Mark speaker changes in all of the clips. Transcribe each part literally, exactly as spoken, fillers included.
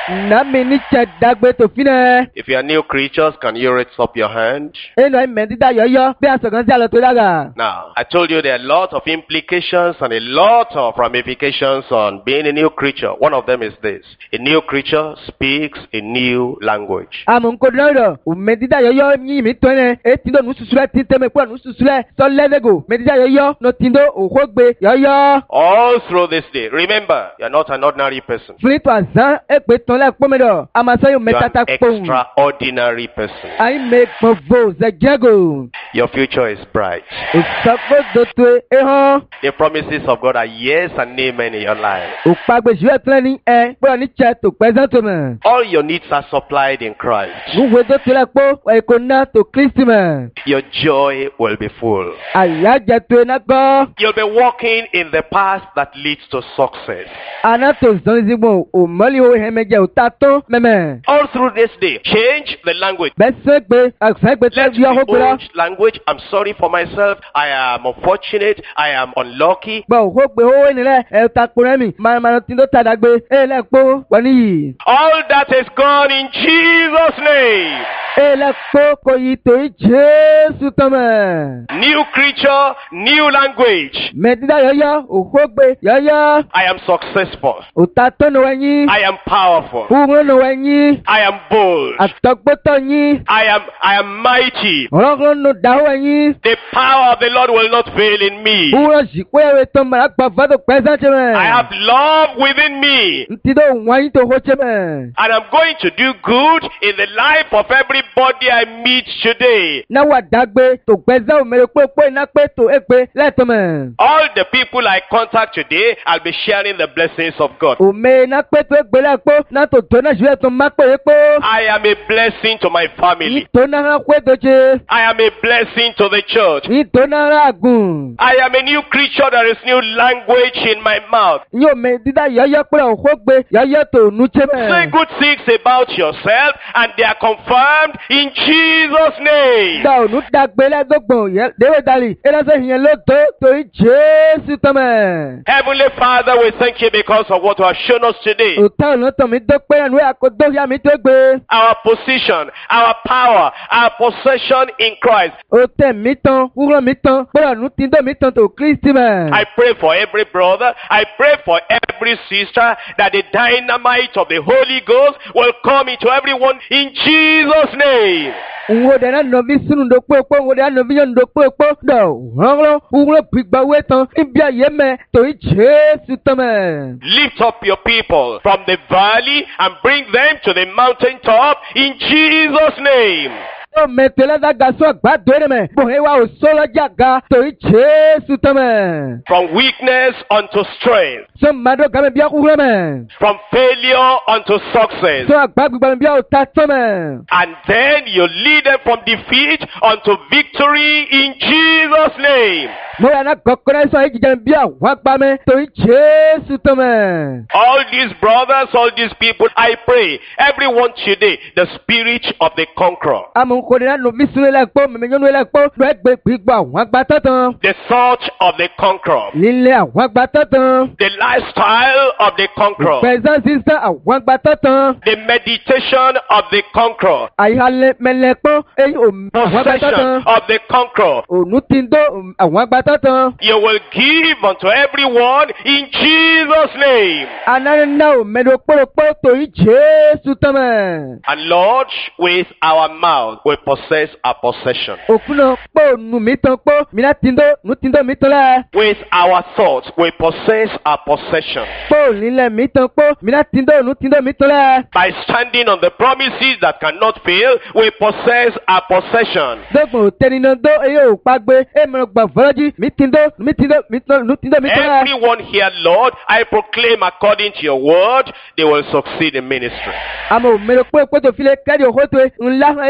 Speaker 1: Nami ni chadagbe to fine.
Speaker 2: If you are new creatures, can you raise up your hand?
Speaker 1: Eno imendida yoyo be asogan si alo to daga.
Speaker 2: Now, I told you there are a lot of implications and a lot of ramifications on being a new creature. One of them is this. A new creature speaks a new language.
Speaker 1: Amun ko loro, umendida yoyo mi mi to ne. E tindo nu susule tinteme po nu susule. So levego. Medida yoyo no tindo ohogbe yoyo.
Speaker 2: All through this day, remember, you are not an ordinary person.
Speaker 1: Flit azan e pe ton le pomedo. Amasayo
Speaker 2: You are
Speaker 1: metata
Speaker 2: an
Speaker 1: pon.
Speaker 2: extraordinary person.
Speaker 1: Ai me povo ze jago.
Speaker 2: Your future is bright.
Speaker 1: O sapo do to e ho.
Speaker 2: The promises of God are yes and amen in your life.
Speaker 1: O pagbe ju etan ni e. Po ni che to present me.
Speaker 2: All your needs are supplied in Christ.
Speaker 1: Nu we do to le po e ko na to Kristi me.
Speaker 2: Your joy will be full.
Speaker 1: Aya je to na go.
Speaker 2: You'll be walking in the path that leads to success.
Speaker 1: Ana to zon zigbo o moli o hemeje o tato meme.
Speaker 2: All through this day, change the language.
Speaker 1: Be se gbe, akse gbe te
Speaker 2: Let
Speaker 1: bi o
Speaker 2: the
Speaker 1: gbora.
Speaker 2: old language, I'm sorry for myself, I am unfortunate, I am unlucky.
Speaker 1: Gba o gbe o ni le e ta pore mi. Ma ma tin do ta dagbe. E le po woni yi.
Speaker 2: All that is gone in Jesus' name.
Speaker 1: E le po ko yi to Jesu to me.
Speaker 2: New creature, new language.
Speaker 1: Medida yoyo o gbe yoyo.
Speaker 2: I am successful.
Speaker 1: O tato no yin.
Speaker 2: I am powerful.
Speaker 1: Uro no yin.
Speaker 2: I am bold.
Speaker 1: Atogbo to yin.
Speaker 2: I am I am mighty.
Speaker 1: Oro no da ho yin.
Speaker 2: The power of the Lord will not fail in me.
Speaker 1: Uro ji pe we to ma gba fado present me.
Speaker 2: I have love within me.
Speaker 1: Ntido wan to ho che me.
Speaker 2: And I'm going to do good in the life of everybody I meet today.
Speaker 1: Na wa dagbe to gbeza o mere pe pe na pe to egbe le to me.
Speaker 2: All the people I contact today, I'll be sharing the blessings of God.
Speaker 1: O me na pe to egbe le po na to to na ju to ma pe po.
Speaker 2: I am a blessing to my family.
Speaker 1: To na ha kwe do je.
Speaker 2: I am a blessing to the church.
Speaker 1: Ni to na ra gun.
Speaker 2: I am a new creature. There is new language in my mouth.
Speaker 1: Yo me dida yoyo pe o ho gbe yoyo to nu che
Speaker 2: Say
Speaker 1: me.
Speaker 2: good things about yourself and they are confirmed in Jesus' name.
Speaker 1: Da o nu dagbe le dogbon ye dewe dali. E la se yen lo to to Jesu to me.
Speaker 2: Heavenly Father, we thank you because of what you have shown us today.
Speaker 1: O ta no to mi do pe anu akodo ya mi to gbe.
Speaker 2: Our position, our power, our possession in Christ.
Speaker 1: O te mi tan, uro mi tan, bora nu tin do mi tan to Kristi me.
Speaker 2: I pray for every brother. I pray for every sister that the dynamite of the Holy Ghost will come into everyone in Jesus' name.
Speaker 1: Nwo de na no bi sunu do pe po, nwo de na no bi yon do pe po. Do, ro, uro gbigba we tan, ibi aye me to Jesu to me.
Speaker 2: Lift up your people from the valley and bring them to the mountaintop in Jesus' name.
Speaker 1: O me te la da gaso agbado re me. Bo he wa o so lo jaga to Jesu to me.
Speaker 2: From weakness unto strength.
Speaker 1: So mado ga me bia uro me.
Speaker 2: From failure unto success.
Speaker 1: So agbagba me bia o ta to me.
Speaker 2: And then you lead them from defeat unto victory in Jesus' name.
Speaker 1: Mo ya na kokore so e jijan bia wa gba me to Jesu to me.
Speaker 2: All these brothers, all these people, I pray, everyone today, the spirit of the conqueror,
Speaker 1: Amun ko de na no bi sunu le po, me me yonu le po, do egbe gbigba wa gba tatan.
Speaker 2: the thought of the conqueror,
Speaker 1: Lílé àwọn àgbà tán.
Speaker 2: the lifestyle of the conqueror,
Speaker 1: Present sister àwọn àgbà tán.
Speaker 2: the meditation of the conqueror,
Speaker 1: Àyàlẹ̀ mẹlẹ́pọ̀ èyí ò àwọn àgbà
Speaker 2: possession
Speaker 1: tán.
Speaker 2: of the conqueror.
Speaker 1: Ònú ti ń dó àwọn àgbà tán.
Speaker 2: You will give unto everyone in Jesus' name.
Speaker 1: Anáná ò mẹ́rin pòròpó torí Jésù tán mẹ́.
Speaker 2: And Lord, with our mouth, we possess our possession.
Speaker 1: Òkú náà pò nù mí tán pò mìíràn ti ń dó nù ti ń dó mí tán lẹ́.
Speaker 2: With our thoughts, we possess our possession.
Speaker 1: Pò nílẹ̀ mí tán pò mìíràn ti ń dó nù ti ń dó mí tán lẹ́.
Speaker 2: By standing on the promises that cannot fail, we possess our possession.
Speaker 1: Dọ́gbọ̀n ò tẹni náà dó eyín ò pagbe èèmọ̀ gbà fọlọ́jì mí ti ń dó mí ti ń dó mí tán nù ti ń dó mí tán lẹ́.
Speaker 2: Everyone here, Lord, I proclaim according to your word, they will succeed in ministry.
Speaker 1: Àmọ́ òmìnira pé pé tó fi lè kẹ́rì òkú tó ńlá ẹ̀ ẹ̀dá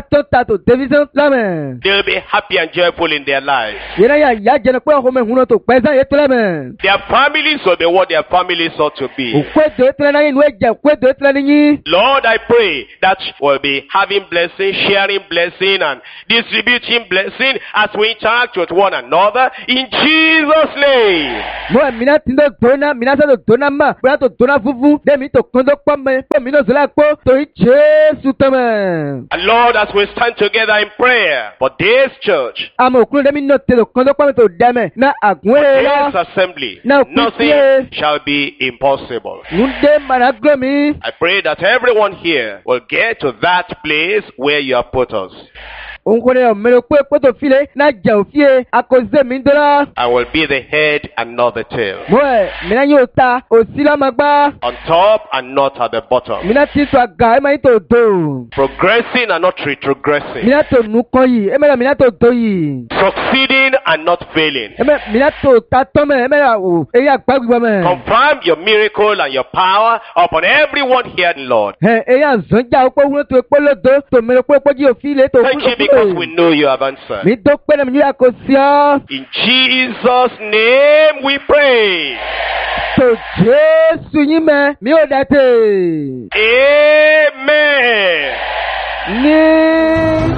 Speaker 1: tó ta tó tẹ̀síṣẹ́ lámẹ̀.
Speaker 2: They'll be happy and joyful in their lives.
Speaker 1: Yẹ́nà yà yà jẹ́nà pé ọkọ̀ mẹ́hùn tó pẹ́ sáyé tó lámẹ̀.
Speaker 2: Their families will be what their families ought to be.
Speaker 1: Òkú ètò ìtìlẹ̀ náà inú ẹ̀jẹ̀ òkú ètò ìtìlẹ̀ níyìn.
Speaker 2: Lord, I pray that we'll be having blessing, sharing blessing, and distributing blessing as we interact with one another in Jesus' name.
Speaker 1: Mo ẹ̀ mìíràn tí ń tó dóná mìíràn sá tó dóná mà bóyá tó dóná fúnfún dẹ́mi tó kán tó pọ́ mẹ́ pé mìíràn sọ́lá pọ́ torí Jésù tán mẹ́.
Speaker 2: And Lord, as we stand together in prayer for this church,
Speaker 1: Àmọ̀ òkúrò dẹ́mi náà tẹ̀lé kán tó pọ́ mẹ́ tó dẹ́mẹ̀ náà àgún
Speaker 2: for
Speaker 1: ẹ̀ rẹ̀.
Speaker 2: this assembly,
Speaker 1: Now,
Speaker 2: nothing
Speaker 1: quickly.
Speaker 2: shall be impossible.
Speaker 1: Nùdé màrà gbọ́ mi.
Speaker 2: I pray that everyone here will get to that place where you have put us.
Speaker 1: Òun kò ní ọ̀mẹ́rẹ̀ pé pọ́tò file náà jẹ́ òfìyè àkọsílẹ̀ mi dọ́là.
Speaker 2: I will be the head and not the tail.
Speaker 1: Mo ẹ̀ mìíràn yóò ta òsì lámàgbá.
Speaker 2: On top and not at the bottom.
Speaker 1: Mìíràn tí tó àgà ẹ̀ máa ń tó dò.
Speaker 2: Progressing and not retrogressing.
Speaker 1: Mìíràn tó nù kọ́ yìí ẹ̀ mẹ́ra mìíràn tó dò yìí.
Speaker 2: Succeeding and not failing.
Speaker 1: Ẹ̀ mẹ́ mìíràn tó ta tọ́ mẹ́ ẹ̀ mẹ́ra ò èyí àgbàgbọ́ mẹ́.
Speaker 2: Confirm your miracle and your power upon everyone here, Lord.
Speaker 1: Ẹ̀ èyí àzọ́njà ọ̀pọ̀ wúlò tó epo lódò tó mẹ́rẹ̀ pé epo jí òfin ilé tó
Speaker 2: Thank you because we know you have answered.
Speaker 1: Mi tó pẹ́ náà mi yóò kó sí ọ́.
Speaker 2: In Jesus' name we pray.
Speaker 1: Tó Jésù yín mẹ́ mi ò dẹ̀ tè.
Speaker 2: Amen.
Speaker 1: Ní.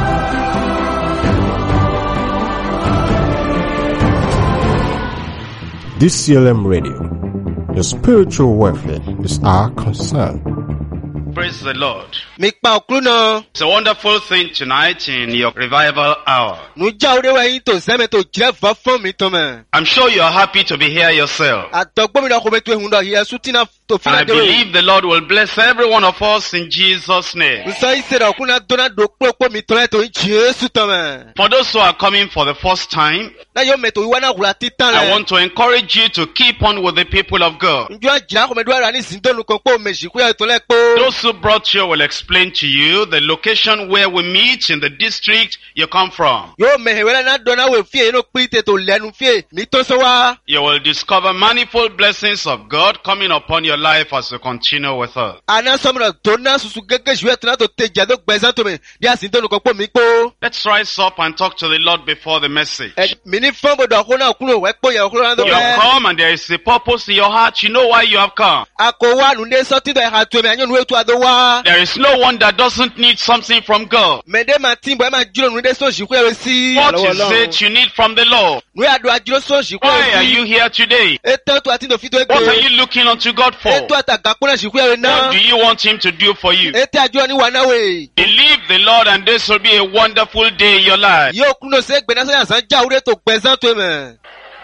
Speaker 3: D C L M Radio, your spiritual welfare is our concern.
Speaker 4: Praise the Lord.
Speaker 5: Mi pa òkú náà.
Speaker 4: It's a wonderful thing tonight in your revival hour.
Speaker 5: Nu já orí wẹ̀yìn tó sẹ́mi tó jẹ́ fọ́ fún mi tó mẹ́.
Speaker 4: I'm sure you are happy to be here yourself.
Speaker 5: Àtọ̀gbọ́n mi náà kò bẹ tó ehun náà yẹ sùn tí náà tó fi
Speaker 4: And
Speaker 5: náà
Speaker 4: I
Speaker 5: dé wẹ̀.
Speaker 4: believe the Lord will bless every one of us in Jesus' name.
Speaker 5: Nsọ ìṣẹ̀dá òkú náà dọ́nà dò pé òpó mi tọ́lá tó ń Jésù tán mẹ́.
Speaker 4: For those who are coming for the first time,
Speaker 5: Náà yóò mẹ́tò ìwá náà wùrà títàn
Speaker 4: I
Speaker 5: rẹ̀.
Speaker 4: want to encourage you to keep on with the people of God.
Speaker 5: Njọ́ àjìlá kò mẹ́dúrà rà ní ìsìndónú kan pé òmèjì kúrẹ́ tó lẹ́ pé.
Speaker 4: Those who brought you will explain to you the location where we meet in the district you come from.
Speaker 5: Yóò mẹ̀hẹ̀ wẹ́lẹ́ náà dọ́nà wẹ̀ fíè inú píríte tó lẹ́nu fíè mi tó sọ wá.
Speaker 4: You will discover manifold blessings of God coming upon your life as you continue with us.
Speaker 5: Àná sọmọdọ̀ tó ná susu gẹ́gẹ́ ṣùgbọ́n tó náà tó tẹ jẹ́ tó gbẹ̀sán tó mi ní àsìndónú kan pé mi pé.
Speaker 4: Let's rise up and talk to the Lord before the message.
Speaker 5: Ẹ mi ní fún bọ̀dọ̀ ọkùnrin náà kúrò wẹ́ pé yẹ ọkùnrin náà tó
Speaker 4: You have
Speaker 5: bẹ́ẹ̀.
Speaker 4: come and there is a purpose in your heart. You know why you have come.
Speaker 5: Ako wa nunde sọtí dọ̀ ẹ̀ha tó mi àyàn nu ètò àdó wa.
Speaker 4: There is no one that doesn't need something from God.
Speaker 5: Mẹ̀dẹ́ máa tí bọ̀ ẹ máa jíròrò nunde sọ̀ọ̀sì kú ẹ̀rọ sí.
Speaker 4: What is it you need from the Lord?
Speaker 5: Nunde àdó àjírò sọ̀ọ̀sì kú
Speaker 4: Why
Speaker 5: ẹ̀rọ
Speaker 4: are
Speaker 5: sí.
Speaker 4: you here today?
Speaker 5: Ètò ètò àti ìdòfin tó
Speaker 4: What are
Speaker 5: gbé.
Speaker 4: you looking unto God for?
Speaker 5: Ètò àtàgà kúnlẹ̀ sí kú ẹ̀rọ
Speaker 4: What
Speaker 5: náà.
Speaker 4: do you want Him to do for you?
Speaker 5: Ètò àjọ ni wà náà wẹ̀.
Speaker 4: Believe the Lord and this will be a wonderful day in your life.
Speaker 5: Yóò kúnlẹ̀ sí ẹgbẹ̀rún sọ́yà sàn já orí ètò gbẹ̀sán tó mẹ̀.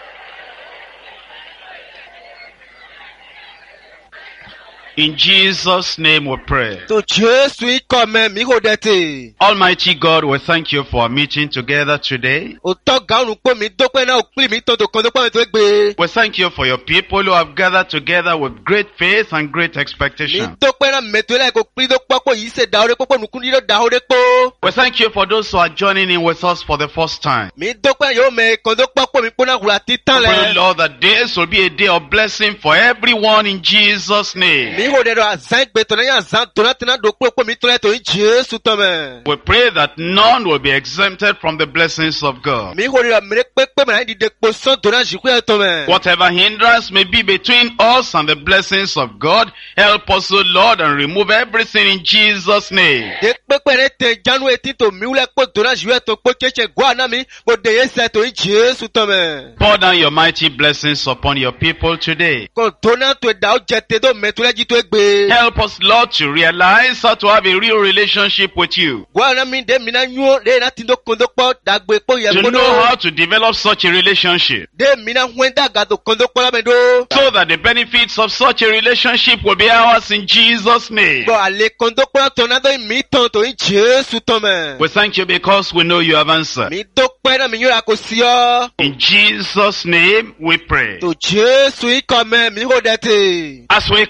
Speaker 4: In Jesus' name we pray.
Speaker 5: Tó Jésù ikọ̀ mẹ́ mi kò dẹ̀ tè.
Speaker 4: Almighty God, we thank you for our meeting together today.
Speaker 5: Òtọ́ gàrún pé mi dópẹ́ náà pín mi tó tó kan tó pẹ́ mi tó gbé.
Speaker 4: We thank you for your people who have gathered together with great faith and great
Speaker 5: Mi
Speaker 4: expectation.
Speaker 5: dópẹ́ náà mẹ́tò ẹ̀ kò pín tó pọ́pọ́ yìí ṣe dáhóré pọ́pọ́ nùkún dídó dáhóré pọ́.
Speaker 4: We thank you for those who are joining in with us for the first time.
Speaker 5: Mi dópẹ́ yóò mẹ́ kan tó pọ́pọ́ mi pọ́nà wùrà títàn
Speaker 4: We pray,
Speaker 5: lẹ̀.
Speaker 4: Lord, that this will be a day of blessing for everyone in Jesus' name.
Speaker 5: Mi kò dẹ̀ dọ̀ àzán ìgbẹ́tọ̀ náà yà àzán tó náà tẹ̀ná dò pọ́pọ́ mi tó lẹ̀ tó ń Jésù tán mẹ́.
Speaker 4: We pray that none will be exempted from the blessings of God.
Speaker 5: Mi kò dẹ̀ dọ̀ mẹ́rẹ́ pépé mẹ́rẹ́ dìde kpo sán tó náà ṣìkú ẹ̀ tán mẹ́.
Speaker 4: Whatever hindrance may be between us and the blessings of God, help us, O Lord, and remove everything in Jesus' name.
Speaker 5: De pépé rẹ̀ tẹ̀ jánu etí tó mi wúlẹ̀ kpó tó náà ṣìkú ẹ̀ tó kpó tsétsé gbọ́ àná mi kò dé yé sẹ́ tó ń Jésù tán mẹ́.
Speaker 4: Pour down your mighty blessings upon your people today.
Speaker 5: Kò tó náà tó dà ó jẹ tẹ tó mẹ́tò lẹ́jì tó gbé.
Speaker 4: Help us, Lord, to realize how to have a real relationship with you.
Speaker 5: Gbọ́ àná mi dé mi náà nyúó lé náà tí ń tó kóńdó kpọ́ dàgbé kpó yẹ
Speaker 4: To
Speaker 5: kóńdó.
Speaker 4: know how to develop such a relationship.
Speaker 5: Dé mi náà huẹ́ dàgà tó kóńdó kpọ́ lámẹ́ dó.
Speaker 4: So that the benefits of such a relationship will be ours in Jesus' name.
Speaker 5: Gbọ́ àlè kóńdó kpọ́ tó náà tó ń mí tán tó ń Jésù tán mẹ́.
Speaker 4: We thank you because we know you have answered.
Speaker 5: Mi tó pẹ́ náà mi yóò kó sí ọ.
Speaker 4: In Jesus' name we pray.
Speaker 5: Tó Jésù ikọ̀ mẹ́ mi kò dẹ̀ tè.
Speaker 4: As we come together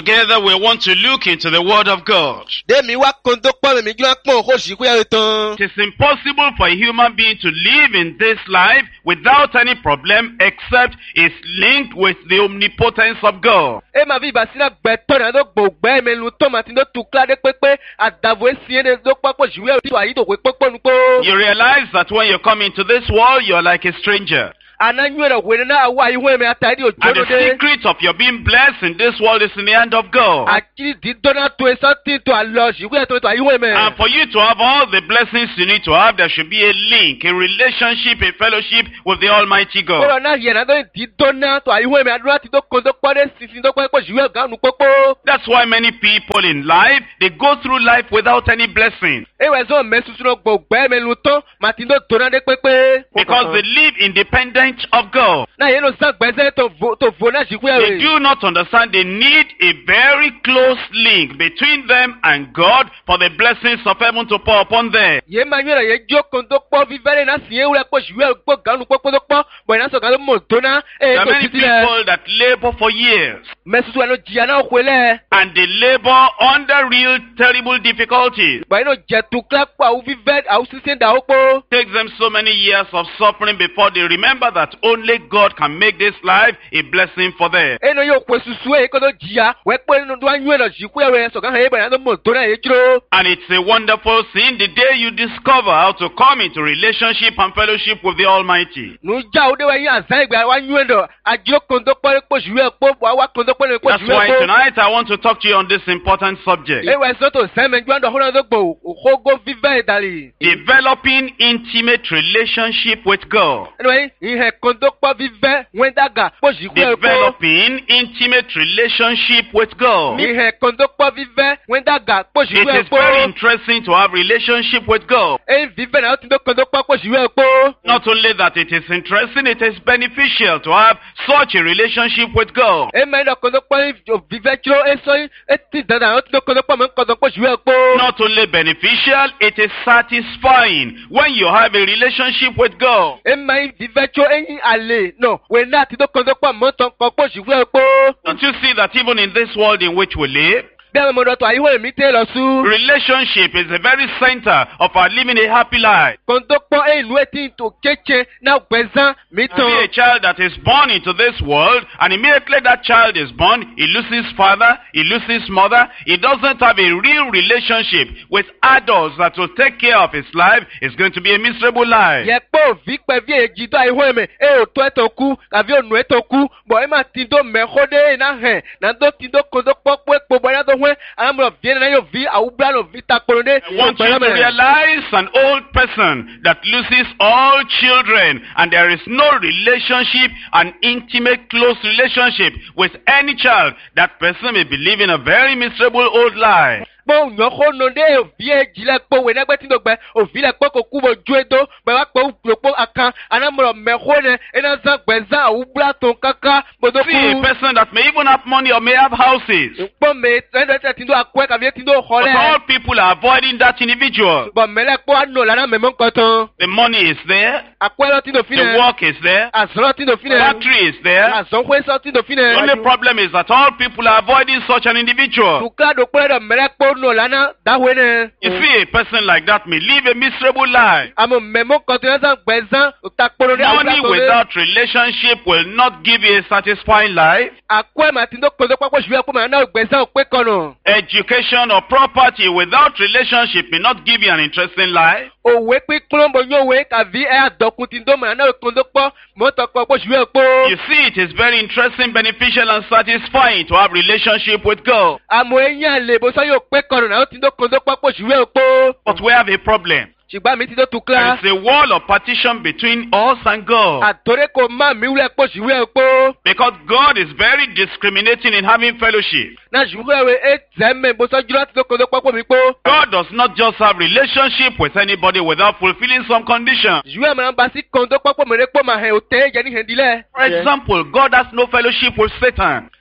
Speaker 4: together we want to look into the Word of God.
Speaker 5: Dèmi wá kondo pọ́ mi jọ́ pọ́n kó sì kúyà tán.
Speaker 4: It is impossible for a human being to live in this life without any problem except it's linked with the omnipotence of God.
Speaker 1: E ma vi basina gbẹtọ na do gbogbo mi lu to ma ti do tu klade pepe adavo esi ene do papo jiwe o ayi do pe popo nu po.
Speaker 4: You realize that when you come into this world, you're like a stranger.
Speaker 1: Ananywere were na awa ihu me atari o
Speaker 4: And the
Speaker 1: jodo de.
Speaker 4: secret of your being blessed in this world is in the hand of God.
Speaker 1: Akiri di dona to something to allo jiwe to to ihu me.
Speaker 4: And for you to have all the blessings you need to have, there should be a link, a relationship, a fellowship with the Almighty God.
Speaker 1: Oro na ye na do di dona to ihu me adura ti do kondo pore sisin do pe po jiwe ga nu popo.
Speaker 4: That's why many people in life, they go through life without any blessing.
Speaker 1: E we zo me susu no gbogbo me lu to ma ti do dona de pepe.
Speaker 4: Because they live independent of God.
Speaker 1: Na ye no sa gbese to vo to vo na jiwe
Speaker 4: They
Speaker 1: we.
Speaker 4: do not understand they need a very close link between them and God for the blessings of heaven to pour upon them.
Speaker 1: Ye ma nwere ye jo kondo po vivere na si eure po jiwe po ga nu popo do po bo na so ga lo mo dona e
Speaker 4: There are
Speaker 1: ko
Speaker 4: many
Speaker 1: titi le.
Speaker 4: people that labor for years
Speaker 1: Me susu no jia na kwele.
Speaker 4: and they labor under real terrible difficulties.
Speaker 1: Ba ino je tu clap pa u vive au sisin da opo.
Speaker 4: Takes them so many years of suffering before they remember that only God can make this life a blessing for them.
Speaker 1: Eno yo kwe susu e ko do jia we pe no do anyu no jiku e so ga he ba na do mo dona e jiro.
Speaker 4: And it's a wonderful thing the day you discover how to come into relationship and fellowship with the Almighty.
Speaker 1: Nu ja o de wa yin azan igba wa nyu ndo ajiro kondo po po jiwe po wa kondo po po
Speaker 4: That's
Speaker 1: jiwe
Speaker 4: why
Speaker 1: po.
Speaker 4: tonight I want to talk to you on this important subject.
Speaker 1: E we so to se me gbo ndo ho na do gbo o go vive dali.
Speaker 4: Developing intimate relationship with God.
Speaker 1: Anyway, ihe kondo po vive wen daga po jiku e po.
Speaker 4: Developing intimate relationship with God.
Speaker 1: Ihe kondo po vive wen daga po
Speaker 4: It
Speaker 1: jiku e
Speaker 4: is very
Speaker 1: po.
Speaker 4: interesting to have relationship with God.
Speaker 1: E vive na o ti do kondo po po jiku e po.
Speaker 4: Not only that it is interesting, it is beneficial to have such a relationship with God.
Speaker 1: E me do kondo po vive chiro e so e ti dada o ti do kondo po me kondo po jiku e po.
Speaker 4: Not only beneficial, it is satisfying when you have a relationship with God.
Speaker 1: E me vive chiro e yin ale no we na ti do kondo po mo ton ko po jiku e po.
Speaker 4: Don't you see that even in this world in which we live,
Speaker 1: Bí àwọn ọmọdé tó àyíwò èmi tẹ́ lọ sú.
Speaker 4: relationship is the very center of our living a happy life.
Speaker 1: Kòńtó pọ́ ìlú etí tó kéche náà gbẹ̀zán mi
Speaker 4: Can be a
Speaker 1: tán.
Speaker 4: child that is born into this world, and immediately that child is born, he loses father, he loses mother, he doesn't have a real relationship with adults that will take care of his life. It's going to be a miserable life.
Speaker 1: Yẹ pé òbí pẹ̀ bí èjì tó àyíwò èmi ẹ ò tó ẹ̀ tó kú kàbí ònù ẹ̀ tó kú bọ̀ ẹ máa ti dó mẹ́kọ́dé iná hẹ̀ náà tó ti dó kòńtó pọ́ pé kpọ̀ bọ̀ ẹ̀ náà tó hẹ́ alámúlò fi ẹ̀ náà yóò fi àwùbá lò fi ta kpọ̀lọ́ dé.
Speaker 4: I want you to realize an old person that loses all children and there is no relationship, an intimate, close relationship with any child. That person may be living a very miserable old life.
Speaker 1: Kpọ́ ònyọ́kó nọ dé òbí èjì lẹ kpọ́ wẹ̀ n'ẹgbẹ́ tí ń dọ̀gbẹ́ òbí lẹ kpọ́ kò kú bọ̀ jó edo bẹ̀ wá kpọ́ òkpọ́ akan anamọ̀rọ̀ mẹ́kọ́ nẹ ẹ̀nà zan gbẹ̀zán àwùbúlá tó kaka gbọdọ̀
Speaker 4: See a
Speaker 1: kú.
Speaker 4: person that may even have money or may have houses.
Speaker 1: Kpọ́ mẹ́ ẹ̀dẹ̀ tí ń dọ̀ akọ́ ẹ̀ kàbí tí ń dọ̀ xɔ
Speaker 4: But
Speaker 1: lẹ̀.
Speaker 4: all people are avoiding that individual.
Speaker 1: Bọ̀ mẹ́lẹ̀ kpọ́ anọ lànà mẹ́mọ́ nkọ́tàn.
Speaker 4: The money is there,
Speaker 1: Akọ́ ẹ̀rọ tí ń dọ̀ fi
Speaker 4: the
Speaker 1: nẹ.
Speaker 4: work is there,
Speaker 1: Àzọ́rọ̀ tí ń dọ̀ fi
Speaker 4: the
Speaker 1: nẹ.
Speaker 4: battery is there.
Speaker 1: Àzọ́nkwé sọ tí ń dọ̀ fi
Speaker 4: The only
Speaker 1: nẹ.
Speaker 4: problem is that all people are avoiding such an individual.
Speaker 1: Tukla do kpọ́ ẹ̀rọ mẹ́lẹ̀ kpọ́ nọ lànà dáwé nẹ.
Speaker 4: You see, a person like that may live a miserable life.
Speaker 1: Àmọ̀ mẹ́mọ́ nkọ́tàn yẹn sàn gbẹ̀zán òtakpọ̀lọ́ dé àwùjọ
Speaker 4: Money
Speaker 1: tó dé.
Speaker 4: without relationship will not give you a satisfying life.
Speaker 1: Akọ́ ẹ̀ mà tí ń dọ̀ kọ́tàn pápọ̀ ṣùgbọ́n ẹ̀kọ́ mà náà gbẹ̀zán òpé kọ́nà.
Speaker 4: Education or property without relationship may not give you an interesting life.
Speaker 1: Òwe pípọ́n bọ̀ yóò wé kàbí ẹ̀ àdọ̀kùn tí ń dọ̀ mà náà kọ́ndọ̀ pọ̀ mọ́tò pọ̀ ṣùgbọ́n ẹ̀kọ́.
Speaker 4: You see, it is very interesting, beneficial, and satisfying to have relationship with God.
Speaker 1: Àmọ̀ ẹ̀yìn àlè bó sọ yóò pé kọ́nà náà tí ń dọ̀ kọ́ndọ̀ pọ̀ ṣùgbọ́n ẹ̀kọ́.
Speaker 4: But we have a problem.
Speaker 1: Ṣùgbọ́n mi ti dọ̀ tukla.
Speaker 4: There is a wall of partition between us and God.
Speaker 1: Àtòrè kò má mi wúlẹ̀ pọ̀ ṣùgbọ́n ẹ̀kọ́.
Speaker 4: Because God is very discriminating in having fellowship.
Speaker 1: Náà ṣùgbọ́n ẹ̀wẹ̀ ẹ̀ tẹ́ mẹ́ bó sọ jùlọ tí dọ̀ kọ́ndọ̀ pọ̀ mi pọ̀.
Speaker 4: God does not just have relationship with anybody without fulfilling some condition.
Speaker 1: Ṣùgbọ́n àmọ̀ náà bá sí kọ́ndọ̀ pọ̀ mi rẹ̀ pọ̀ mà hẹ̀ òtẹ́ jẹ́ ní hẹ̀ndílẹ̀.
Speaker 4: For example, God has no fellowship with Satan.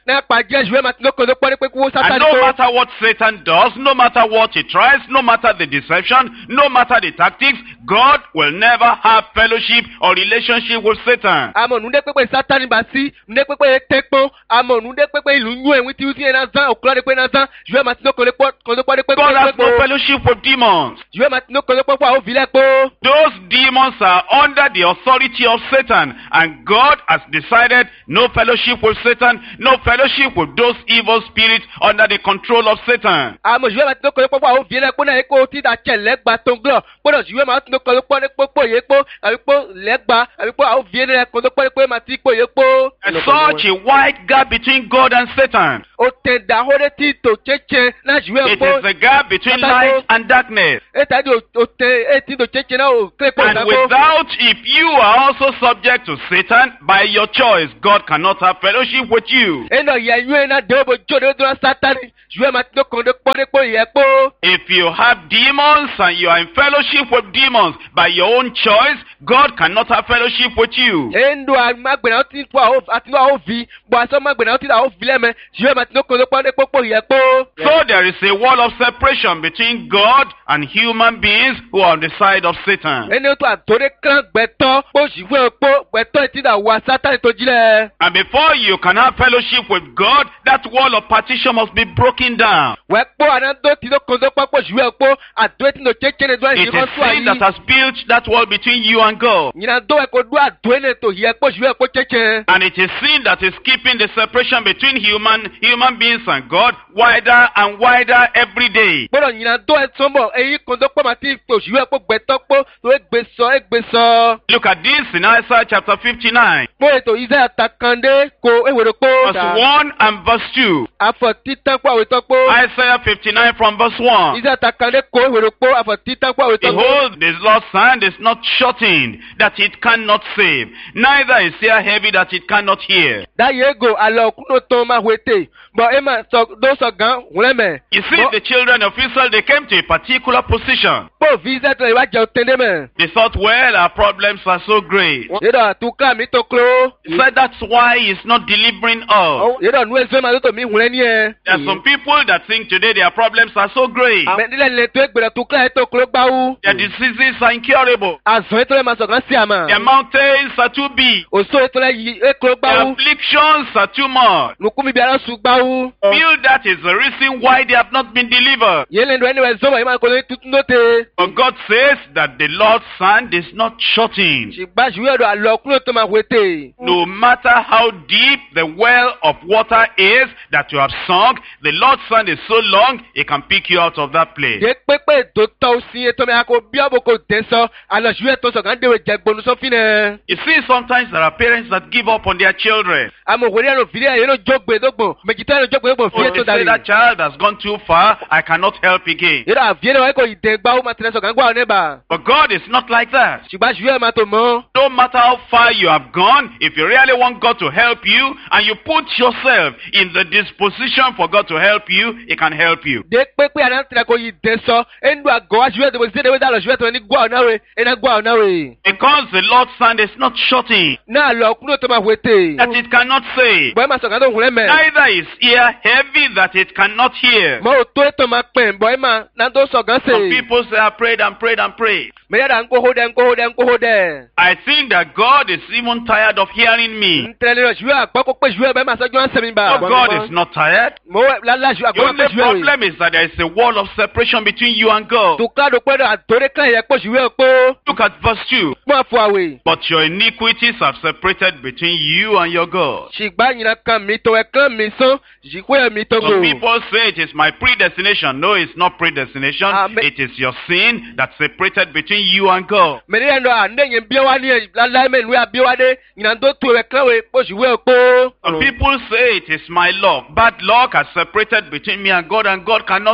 Speaker 1: Na pa Jesu ma tino kodo pori pe ku
Speaker 4: And
Speaker 1: Satan
Speaker 4: no
Speaker 1: ko.
Speaker 4: matter what Satan does, no matter what he tries, no matter the deception, no matter the tactics, God will never have fellowship or relationship with Satan.
Speaker 1: Amo nunde pepe Satan ba si, nunde pepe tekpo, amo nunde pepe ilu nyu en witi uti na zan, okula de pe na zan, Jesu ma tino kodo po kodo pori pe
Speaker 4: God has no
Speaker 1: ko.
Speaker 4: fellowship with demons.
Speaker 1: Jesu ma tino kodo po o vile ko.
Speaker 4: Those demons are under the authority of Satan, and God has decided no fellowship with Satan, no fellowship with those evil spirits under the control of Satan.
Speaker 1: Amo Jesu ma tino kodo po o vile ko na e ko ti da chele gba tonglo. Podo Jesu ma tino kodo po ne po po ye po, abi po legba, abi po o vile kodo po po ma ti po ye po.
Speaker 4: There's such a wide gap between God and Satan.
Speaker 1: O te da hore ti to cheche na Jesu
Speaker 4: It
Speaker 1: po.
Speaker 4: is the gap between light and darkness.
Speaker 1: E ta di o te e ti to cheche na o kle po
Speaker 4: And
Speaker 1: da ko.
Speaker 4: without, if you are also subject to Satan, by your choice, God cannot have fellowship with you.
Speaker 1: Eno ye yue na de bo jo de do Satan. Jesu ma tino kodo po ne po ye po.
Speaker 4: If you have demons and you are in fellowship with demons by your own choice, God cannot have fellowship with you.
Speaker 1: Endo amagbena o ti po o ati o vi, bo aso magbena o ti da o vi leme. Jesu ma tino kodo po ne po po ye po.
Speaker 4: So there is a wall of separation between God and human beings who are on the side of Satan.
Speaker 1: Eni to atore kan gbeto po jiwe po gbeto ti da wa Satan to jile.
Speaker 4: And before you can have fellowship with God, that wall of partition must be broken down.
Speaker 1: We po anando ti do kodo po po jiwe po ado ti no cheche ne do
Speaker 4: It
Speaker 1: ni
Speaker 4: is
Speaker 1: ko so
Speaker 4: sin that
Speaker 1: ayi.
Speaker 4: has built that wall between you and God.
Speaker 1: Nyina do e ko do ado ne to ye po jiwe po cheche.
Speaker 4: And it is sin that is keeping the separation between human human beings and God wider and wider every day.
Speaker 1: Boro nyina do e sombo eyi kodo po ma ti po jiwe po gbeto po to e gbeso e gbeso.
Speaker 4: Look at this in Isaiah chapter fifty-nine,
Speaker 1: Mo eto Isaiah takande ko ewere po
Speaker 4: verse one and verse two.
Speaker 1: afọ titan po awe to po.
Speaker 4: Isaiah fifty-nine from verse one.
Speaker 1: Isaiah takande ko ewere po afọ titan po awe to po.
Speaker 4: Behold, the Lord's hand is not shortened, that it cannot save, neither is ear heavy, that it cannot hear.
Speaker 1: Da yego alo kuno to ma wete. Bo e ma so do so gan wuleme.
Speaker 4: You see, the children of Israel, they came to a particular position.
Speaker 1: Po visa to iwa je otende me.
Speaker 4: They thought, well, our problems are so great.
Speaker 1: Yedo tuka mi to klo.
Speaker 4: He said that's why he's not delivering us.
Speaker 1: Yedo nu ezo ma to mi wule ni e.
Speaker 4: There are some people that think today their problems are so great.
Speaker 1: Me dile le to egbere tuka e to klo gba wu.
Speaker 4: Their diseases are incurable.
Speaker 1: Azon e to le ma so gan si ama.
Speaker 4: Their mountains are too big.
Speaker 1: Oso e to le yi e klo gba
Speaker 4: Their
Speaker 1: wu.
Speaker 4: afflictions are too much.
Speaker 1: Nukumi bi ara su gba wu.
Speaker 4: Feel that is the reason why they have not been delivered.
Speaker 1: Yele ndo anyway zo ma ko le tutu note.
Speaker 4: But God says that the Lord's hand is not shortened.
Speaker 1: Shigba juwe do alo kuno to ma wete.
Speaker 4: No matter how deep the well of water is that you have sunk, the Lord's hand is so long, He can pick you out of that place.
Speaker 1: De pepe do to si e to me ako bi abo ko denso alo juwe to so gan de we je gbonu so fine.
Speaker 4: You see, sometimes there are parents that give up on their children.
Speaker 1: Amo wori ano fide e no jogbe dogbo. Mejita no jogbe dogbo
Speaker 4: Oh,
Speaker 1: fie
Speaker 4: they
Speaker 1: to
Speaker 4: say
Speaker 1: dari.
Speaker 4: that child has gone too far, I cannot help again.
Speaker 1: Yero avie no ko ide gba o ma tele so gan gba o neba.
Speaker 4: But God is not like that.
Speaker 1: Shigba juwe ma to mo.
Speaker 4: No matter how far you have gone, if you really want God to help you and you put yourself in the disposition for God to help you, He can help you.
Speaker 1: De pepe ana tele ko ide so endu ago wa juwe de we zede we da lo juwe to ni gba o na we e na gba o na we.
Speaker 4: Because the Lord's hand is not shorting,
Speaker 1: Na lo kuno to ma wete.
Speaker 4: that it cannot save.
Speaker 1: Bo ma so gan to wule me.
Speaker 4: Neither is ear heavy that it cannot hear.
Speaker 1: Mo to e to ma pen bo e ma na do so gan
Speaker 4: Some
Speaker 1: se.
Speaker 4: people say, I prayed and prayed and prayed.
Speaker 1: Me da nko ho de nko ho de nko ho de.
Speaker 4: I think that God is even tired of hearing me.
Speaker 1: Ntele lo juwe agbo ko pe juwe be ma so jo an se mi ba.
Speaker 4: No, God is not tired.
Speaker 1: Mo la la juwe
Speaker 4: The
Speaker 1: agbo
Speaker 4: only
Speaker 1: pe juwe.
Speaker 4: problem is that there is a wall of separation between you and God.
Speaker 1: Tuka do pe do atore kan ye po juwe po.
Speaker 4: Look at verse two.
Speaker 1: Mo afu awe.
Speaker 4: But your iniquities have separated between you and your God.
Speaker 1: Shigba nyina kan mi to e kan mi so. Jikwe mi to go.
Speaker 4: Some people say it is my predestination. No, it's not predestination.
Speaker 1: Amen.
Speaker 4: It is your sin that separated between you and God.
Speaker 1: Me ni ndo ande yen bi wa ni la la me nwe abi wa de. Nyina do to e kan we po juwe po.
Speaker 4: Some people say it is my luck. Bad luck has separated between me and God, and God cannot hear me.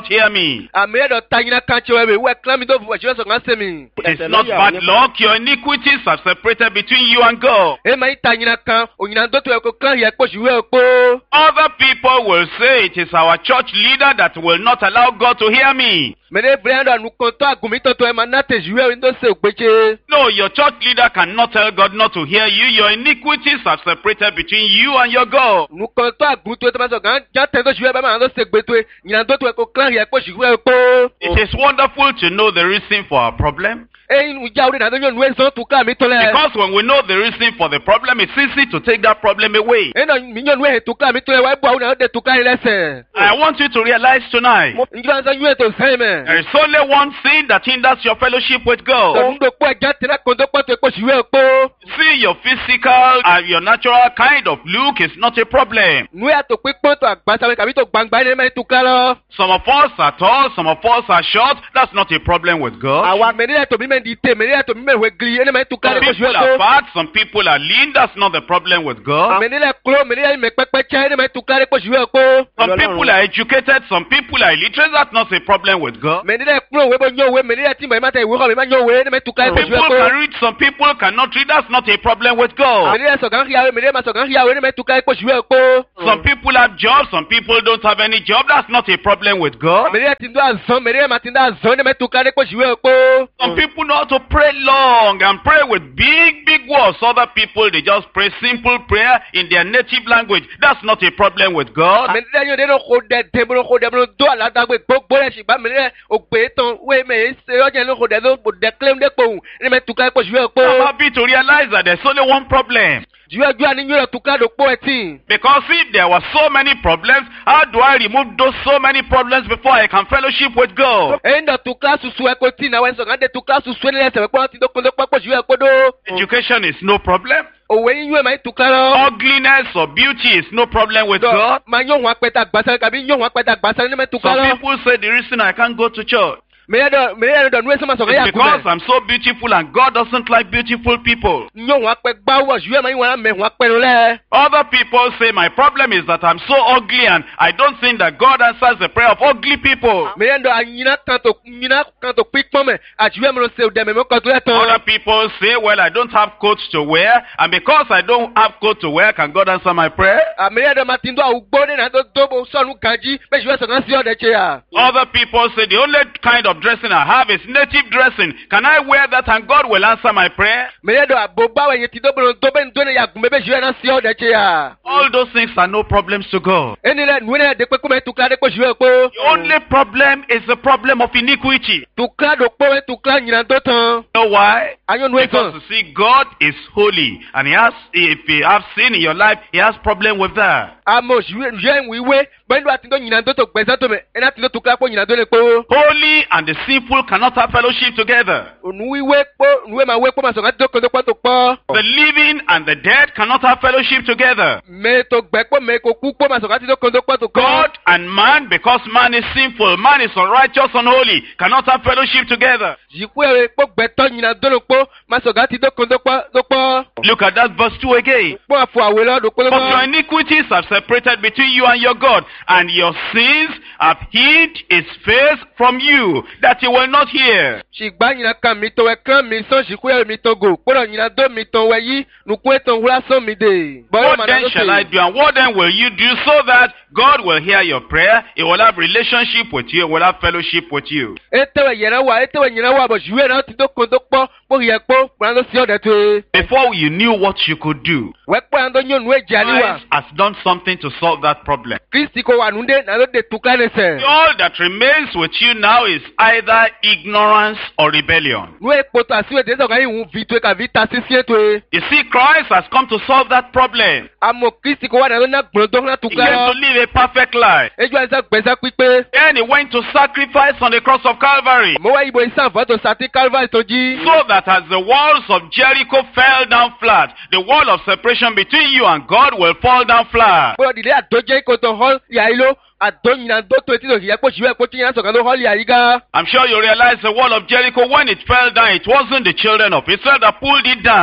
Speaker 4: me.
Speaker 1: Àmì ẹ̀dọ̀ ta yín kan tí wọ́n wẹ̀ wẹ̀ kílámi tó fún ẹ̀ṣẹ̀ sọ̀kan sí mi.
Speaker 4: It's not bad luck. Your iniquities are separated between you and God.
Speaker 1: Ẹ máa ń ta yín kan òyìnbó tó tó ẹ̀kọ́ kílámi yẹ kó ṣùgbọ́n ẹ̀kọ́.
Speaker 4: Other people will say it is our church leader that will not allow God to hear me.
Speaker 1: Mẹ̀rẹ̀ Brandon ànukàn tó àgùnmí tó tó ẹ̀ máa ná tẹ̀síwẹ́ ẹ̀rí tó ṣe ògbéche.
Speaker 4: No, your church leader cannot tell God not to hear you. Your iniquities are separated between you and your God.
Speaker 1: Nukàn tó àgùn tó ẹ̀ tó máa sọ kàn já tẹ̀ tó ṣùgbọ́n ẹ̀ máa tó ṣe gbé tó ẹ̀ yìnyín tó tó ẹ̀kọ́ kílámi yẹ kó ṣùgbọ́n ẹ̀kọ́.
Speaker 4: It is wonderful to know the reason for our problem.
Speaker 1: Ẹyin ìjà orí nàdó yóò nu ẹ̀sán tó kílámi tó lẹ̀.
Speaker 4: Because when we know the reason for the problem, it's easy to take that problem away.
Speaker 1: Ẹyin náà mi yóò nu ẹ̀ tó kílámi tó lẹ̀ wáyé bọ̀ àwọn náà ó dẹ̀ tó kílámi lẹ́sẹ̀.
Speaker 4: I want you to realize tonight,
Speaker 1: Ìjọba sọ yóò ètò sẹ́yìn mẹ́.
Speaker 4: there is only one sin that hinders your fellowship with God.
Speaker 1: Sọ̀rọ̀ pọ̀ ẹja tẹ̀lé kòtò pọ̀tò ẹ̀kọ́ ṣùgbọ́n ẹ̀kọ́.
Speaker 4: See, your physical and your natural kind of look is not a problem.
Speaker 1: Nu yàtọ̀ pípọ́n tó àgbàsáwé kàbí tó gbangba ẹni mẹ́rin tó ká lọ.
Speaker 4: Some of us are tall, some of us are short. That's not a problem with God.
Speaker 1: Àwa mẹ́rin yàtọ̀ mi mẹ́rin di tè mẹ́rin yàtọ̀ mi mẹ́rin wẹ̀ gili ẹni mẹ́rin tó ká
Speaker 4: Some
Speaker 1: lẹ́kọ̀ọ́
Speaker 4: people
Speaker 1: ṣùgbọ́n
Speaker 4: are
Speaker 1: ẹ̀kọ́.
Speaker 4: fat, some people are lean. That's not the problem with God.
Speaker 1: Mẹ́rin yà kúrò mẹ́rin yà mẹ́ pẹ́pẹ́ kyẹ́ ẹni mẹ́rin tó ká lẹ́kọ̀ọ́ ṣùgbọ́n ẹ̀kọ́.
Speaker 4: Some people are educated, some people are illiterate. That's not a problem with God.
Speaker 1: Mẹ́rin yà kúrò wẹ́ bọ́ nyọ́ wẹ́ mẹ́rin yà tí mọ̀ ẹ́ má tẹ̀ ìwé kọ́ mi má nyọ́ wẹ́ ẹni mẹ́rin tó ká
Speaker 4: Some
Speaker 1: lẹ́kọ̀ọ́
Speaker 4: people
Speaker 1: ṣùgbọ́n
Speaker 4: can
Speaker 1: ẹ̀kọ́.
Speaker 4: read, some people cannot read. That's not a problem with God.
Speaker 1: Mẹ́rin yà sọ̀kan híyàwó mẹ́rin yà má sọ̀kan híyàwó ẹni mẹ́rin tó ká lẹ́kọ̀ọ́ ṣùgbọ́n ẹ̀kọ́.
Speaker 4: Some people have jobs, some people don't have any job. That's not a problem with God.
Speaker 1: Mẹ́rin yà ti ń dọ́ àzán mẹ́rin yà má ti ń dọ́ àzán ẹni mẹ́rin tó ká lẹ́kọ̀ọ́ ṣùgbọ́n ẹ̀kọ́.
Speaker 4: Some people know how to pray long and pray with big, big words. Other people, they just pray simple prayer in their native language. That's not a problem with God.
Speaker 1: Mẹ́rin yà yóò dé lóko dẹ̀ dẹ́gbọ́n kó dẹ́gbọ́n tó àládàgbé gbogbo ẹ̀ ṣùgbọ́n mẹ́rin yà ògbé tán wé mẹ́rin ṣe ọjà lóko dẹ̀ lóko dẹ̀ kílẹ̀ ń dẹ́pọ̀ òun ẹni mẹ́rin tó ká lẹ́kọ̀ọ́ ṣùgbọ́n
Speaker 4: I'm
Speaker 1: ẹ̀kọ́.
Speaker 4: happy to realize that there's only one problem.
Speaker 1: Jùlọ ju àníyàn rẹ̀ tó ká lóko ẹ̀ tì.
Speaker 4: Because if there were so many problems, how do I remove those so many problems before I can fellowship with God?
Speaker 1: Ẹyin dọ̀ tó ká susu ẹ̀kọ́ tì náà wẹ́n sọ̀kan dẹ̀ tó ká susu ẹni lẹ́sẹ̀ wẹ́pọ̀ ti dókòó ló pọ́pọ́ ṣùgbọ́n ẹ̀kọ́ dó.
Speaker 4: Education is no problem.
Speaker 1: Òwe yín yóò máa tó ká lọ.
Speaker 4: Ugliness or beauty is no problem with
Speaker 1: Dọ̀
Speaker 4: God.
Speaker 1: máa yóò wọn apẹta gbàsán kàbí yóò wọn apẹta gbàsán ní mẹ́tò ká
Speaker 4: Some
Speaker 1: lọ.
Speaker 4: people say the reason I can't go to church
Speaker 1: Mẹ́rẹ́dọ̀ mẹ́rẹ́dọ̀ dọ̀ nú ẹ̀sán máa sọ̀kan yà
Speaker 4: is because
Speaker 1: gúnmẹ̀.
Speaker 4: I'm so beautiful and God doesn't like beautiful people.
Speaker 1: Yóò wọn apẹ gbáwọ̀ ṣùgbọ́n máa yín wọn mẹ́ wọn apẹnu lẹ́.
Speaker 4: Other people say my problem is that I'm so ugly and I don't think that God answers the prayer of ugly people.
Speaker 1: Mẹ́rẹ́dọ̀ àyìnà kan tó yìnà kan tó pípọ́n mẹ́ àṣìwẹ́ mi ló ṣe òdẹ̀mẹ̀ mọ́ kọ́tù lẹ́ tán.
Speaker 4: Other people say, well, I don't have coats to wear, and because I don't have coat to wear, can God answer my prayer?
Speaker 1: Mẹ́rẹ́dọ̀ máa ti ń dọ́ àwùgbọ́ ní ìnáwó dóbò sọ̀nù kànjí bẹ́ẹ̀ ṣùgbọ́n sọ̀kan sí ọ̀dẹ̀ ṣe yà.
Speaker 4: Other people say the only kind of dressing I have is native dressing. Can I wear that and God will answer my prayer?
Speaker 1: Mẹ́rẹ́dọ̀ àbò báwo ẹ̀yẹ ti dóbò dóbò ní dóni yàgùn bẹ́ẹ̀ ṣùgbọ́n náà sí ọ̀dẹ̀ ṣe yà.
Speaker 4: All those things are no problems to God.
Speaker 1: Ẹni lẹ nu ẹni dẹ́pẹ́ kọ́mẹ́ tukla dẹ́pẹ́ ṣùgbọ́n ẹ̀kọ́.
Speaker 4: The only problem is the problem of iniquity.
Speaker 1: Tukla dò pé wẹ́ tukla nyìnà tó tán.
Speaker 4: You know why?
Speaker 1: Ayọ̀ nu
Speaker 4: Because
Speaker 1: ẹ̀sán.
Speaker 4: you see, God is holy, and He has, if He has sin in your life, He has problem with that.
Speaker 1: Àmọ̀ ṣùgbọ́n ìwé bẹ́ẹ̀ni wà á ti dọ́ nyìnà tó tó gbẹ̀sán tó mẹ́ ẹni àti dọ́ tukla pọ̀ nyìnà tó lè pọ̀.
Speaker 4: Holy and the sinful cannot have fellowship together.
Speaker 1: Ònúwíwé pọ̀ ònúwé máa wé pọ̀ máa sọ̀kan tó kọ́ tó pọ̀ tó pọ̀.
Speaker 4: The living and the dead cannot have fellowship together.
Speaker 1: Mẹ́tò gbẹ́pọ̀ mẹ́kò kú pọ̀ máa sọ̀kan tó kọ́ tó pọ̀ tó kọ́.
Speaker 4: God and man, because man is sinful, man is unrighteous, unholy, cannot have fellowship together.
Speaker 1: Jìkú ẹ̀rọ pọ̀ gbẹ̀tọ̀ nyìnà tó lè pọ̀ máa sọ̀kan tó kọ́ tó pọ̀ tó pọ̀.
Speaker 4: Look at that verse two again.
Speaker 1: Pọ̀ àfọ̀ àwẹ̀ lọ́dún pọ̀
Speaker 4: But your
Speaker 1: lọ́wọ́.
Speaker 4: iniquities have separated between you and your God, and your sins have hid his face from you, that he will not hear.
Speaker 1: Ṣìgbà nyìnà kan mi tó wẹ̀ kán mi sán jìkú ẹ̀rọ mi tó gò. Kpọ́dọ̀ nyìnà dó mi tó wẹ̀ yí nùkú ètò wúlá sán mi dè.
Speaker 4: What then shall I do, and what then will you do, so that God will hear your prayer, he will have relationship with you, he will have fellowship with you?
Speaker 1: Etewe yẹrẹ wa etewe nyina wa bọ̀ ṣùgbọ́n náà ti tó kó tó pọ̀ kó yẹ kó kpọ̀nà tó sí ọ̀dẹ̀ tó ye.
Speaker 4: Before you knew what you could do,
Speaker 1: Wẹ́ kpọ̀nà tó nyɔnu edzi ali wa.
Speaker 4: Christ has done something to solve that problem.
Speaker 1: Kristi ko wà nùdé nàló de tukla ne sẹ̀.
Speaker 4: All that remains with you now is either ignorance or rebellion.
Speaker 1: Nu ekpoto asiwe de sọ̀kan yìí ń vi tó ka vi ta sisi ètò ye.
Speaker 4: You see, Christ has come to solve that problem.
Speaker 1: Àmọ́ Kristi ko wà nàló na gbọ̀n tó na
Speaker 4: He
Speaker 1: tukla
Speaker 4: came to
Speaker 1: yọ.
Speaker 4: live a perfect life.
Speaker 1: Eju ẹsẹ̀ gbẹ̀sẹ̀ pípé.
Speaker 4: Then he went to sacrifice on the cross of Calvary,
Speaker 1: Mo wá ibo isan fọ́tò sàtí Calvary tó jí.
Speaker 4: so that as the walls of Jericho fell down flat, the wall of separation between you and God will fall down flat.
Speaker 1: Kpọ́dọ̀ dìde àdójẹ́ ìkòtò hall yà yìí ló. Àdó nyina dó tó etí lò yẹ kó ṣùgbọ́n kó tí yẹn sọ̀kan ló hall yà yìí ga.
Speaker 4: I'm sure you realize the wall of Jericho, when it fell down, it wasn't the children of Israel that pulled it down.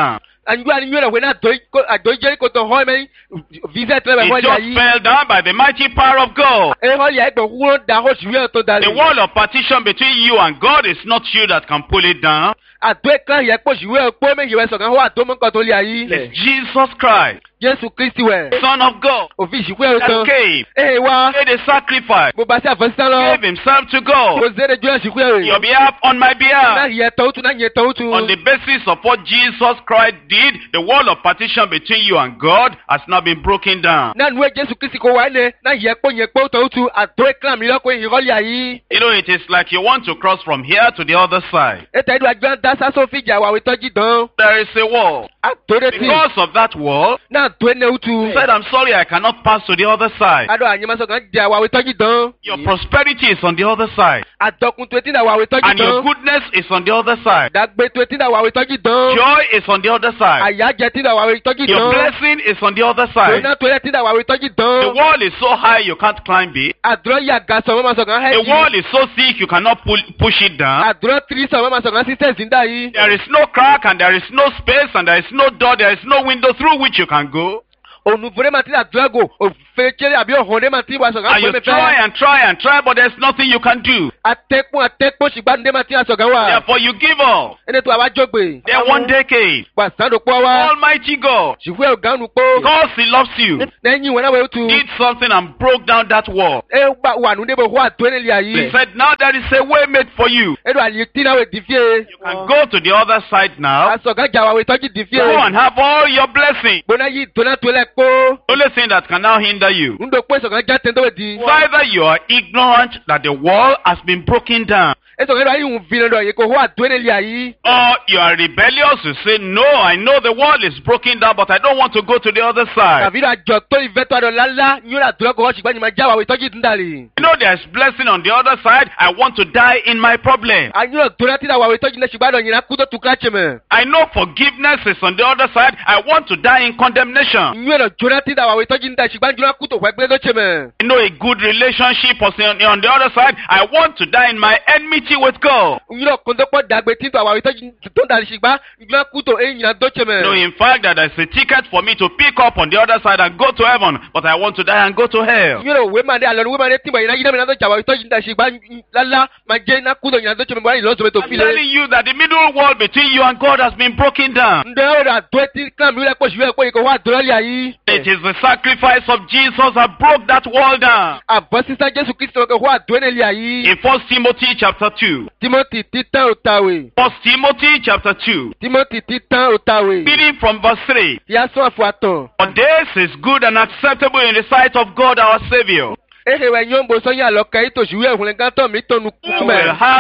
Speaker 1: Anjua ni nyora wena doi ko adoi jeri ko to hoy me visa tre
Speaker 4: It
Speaker 1: ba
Speaker 4: just
Speaker 1: yi.
Speaker 4: fell down by the mighty power of God.
Speaker 1: E ho ya ko wuro da ho juwe to dali.
Speaker 4: The wall of partition between you and God is not you that can pull it down.
Speaker 1: Adoi kan ya ko juwe ko me yewe so kan ho ado mo ko to li ayi.
Speaker 4: It's Jesus Christ,
Speaker 1: Jesu Kristi we.
Speaker 4: Son of God,
Speaker 1: O fi juwe to.
Speaker 4: that came,
Speaker 1: Eh wa
Speaker 4: made a sacrifice,
Speaker 1: mo ba se afansan lo.
Speaker 4: gave himself to God
Speaker 1: Ko zere juwe juwe.
Speaker 4: on your behalf, on my
Speaker 1: Na
Speaker 4: behalf.
Speaker 1: ye to tu na ye to tu.
Speaker 4: On the basis of what Jesus Christ did, the wall of partition between you and God has now been broken down.
Speaker 1: Na nu Jesu Kristi ko wa ne na ye po ye po to tu adoi kan mi lo ko iro li ayi.
Speaker 4: You know, it is like you want to cross from here to the other side.
Speaker 1: E te du agbon da sa so fi ja wa we toji dan.
Speaker 4: There is a wall.
Speaker 1: Adore ti.
Speaker 4: Because of that wall,
Speaker 1: Na do ne utu.
Speaker 4: he said, I'm sorry, I cannot pass to the other side.
Speaker 1: Ado anyima so kan ja wa we toji dan.
Speaker 4: Your prosperity is on the other side.
Speaker 1: Adokun to ti da wa we toji
Speaker 4: And your
Speaker 1: dan.
Speaker 4: goodness is on the other side.
Speaker 1: Dagbe to ti da wa we toji dan.
Speaker 4: Joy is on the other side.
Speaker 1: Aya je ti da wa we toji
Speaker 4: Your
Speaker 1: dan.
Speaker 4: blessing is on the other side.
Speaker 1: Na to ti da wa we toji
Speaker 4: The
Speaker 1: dan.
Speaker 4: wall is so high you can't climb it.
Speaker 1: Adro ya ga so ma so kan
Speaker 4: The
Speaker 1: he.
Speaker 4: wall is so thick you cannot pull, push it down.
Speaker 1: Adro tri so ma so kan sister zinda yi.
Speaker 4: There is no crack and there is no space and there is no door, there is no window through which you can go.
Speaker 1: Onu vore ma ti da drago. O fe chere abi o hone ma ti wa so kan
Speaker 4: And you
Speaker 1: pe me
Speaker 4: try
Speaker 1: fe.
Speaker 4: and try and try, but there's nothing you can do.
Speaker 1: Atekun atekun sigba nde ma ti aso kan wa.
Speaker 4: Therefore you give up.
Speaker 1: Ene to awa jogbe.
Speaker 4: Then one day came.
Speaker 1: Pa sando po wa.
Speaker 4: Almighty God,
Speaker 1: Siwe o ganu po.
Speaker 4: because he loves you,
Speaker 1: Nenyi wona we utu.
Speaker 4: did something and broke down that wall.
Speaker 1: E gba wa nu de bo ho atone li
Speaker 4: He
Speaker 1: ayi.
Speaker 4: said, now there is a way made for you.
Speaker 1: Edo ali ti na we difie.
Speaker 4: You can go to the other side now.
Speaker 1: Aso kan ja wa we toji difie.
Speaker 4: Go and have all your blessing.
Speaker 1: Bona yi dona to le po.
Speaker 4: The only thing that can now hinder you
Speaker 1: Ndo pe so kan ja ten do we di.
Speaker 4: is either you are ignorant that the wall has been broken down,
Speaker 1: Eso kan ayi un fi do ye ko ho atone li ayi.
Speaker 4: or you are rebellious to say, no, I know the wall is broken down, but I don't want to go to the other side.
Speaker 1: Tàbí ra jọ tó ìfẹ́ tó àdọ̀ lálá ní ọ̀rà tó lọ́kọ̀ ṣùgbọ́n ní ma já wa we toji ndali.
Speaker 4: You know there's blessing on the other side. I want to die in my problem.
Speaker 1: Anyo to na ti da wa we toji ne ṣùgbọ́n àdọ̀ yìnyín kú tó tu kíláàsì mẹ́.
Speaker 4: I know forgiveness is on the other side. I want to die in condemnation.
Speaker 1: Nyo ẹ̀rọ jọ na ti da wa we toji ndali ṣùgbọ́n àjọ kú tó fẹ́ gbé tó ṣe mẹ́.
Speaker 4: I know a good relationship was on, on the other side. I want to die in my enmity with God.
Speaker 1: Nyo kò tó pọ̀ dàgbé tí tó wa we toji tó ndali ṣùgbọ́n àjọ kú tó eyín yìnyín tó ṣe
Speaker 4: You know,
Speaker 1: mẹ́.
Speaker 4: in fact, that there's a ticket for me to pick up on the other side and go to heaven, but I want to die and go to hell.
Speaker 1: Nyo ẹ̀rọ wé máa dé àlọ́ wé máa dé tí mo yìnyín náà yìnyín náà tó jà wa we toji ndali ṣùgbọ́n lálá máa jẹ́ iná kú tó yìnyín tó ṣe mẹ́ bọ́ ìlọ́sọ̀ mi tó
Speaker 4: I'm
Speaker 1: fi lé.
Speaker 4: telling you that the middle wall between you and God has been broken down.
Speaker 1: Ǹdẹ́ ọ̀rọ̀ àdó etí kíláà mi lẹ́pọ̀ ṣùgbọ́n ẹ̀kọ́ yìí kò wá àdó lọ́lẹ̀ ayé.
Speaker 4: It is the sacrifice of Jesus that broke that wall down.
Speaker 1: Àbọ̀ sísá Jésù Kristo kò wá àdó nílẹ̀ ayé.
Speaker 4: In First Timothy chapter two.
Speaker 1: Timothy títàn òtàwé.
Speaker 4: First Timothy chapter two.
Speaker 1: Timothy títàn òtàwé.
Speaker 4: Reading from verse three.
Speaker 1: Yasọ́ àfọ̀àtàn.
Speaker 4: For this is good and acceptable in the sight of God our Savior,
Speaker 1: Ehe wẹ̀ yóò ń bo sọ́yìn àlọ́kẹ́ yìí tòṣù wẹ̀ ìhùn gátọ̀ mi tọ̀nù
Speaker 4: who
Speaker 1: kúkú
Speaker 4: will
Speaker 1: mẹ́.
Speaker 4: have